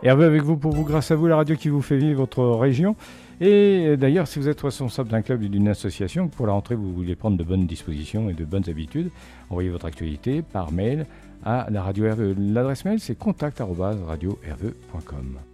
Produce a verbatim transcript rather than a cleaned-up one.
Hervé avec vous pour vous, grâce à vous, la radio qui vous fait vivre votre région. Et d'ailleurs, si vous êtes responsable d'un club ou d'une association, pour la rentrée, vous voulez prendre de bonnes dispositions et de bonnes habitudes, envoyez votre actualité par mail à la radio R V E. L'adresse mail, c'est contact arobase radio r v e point com.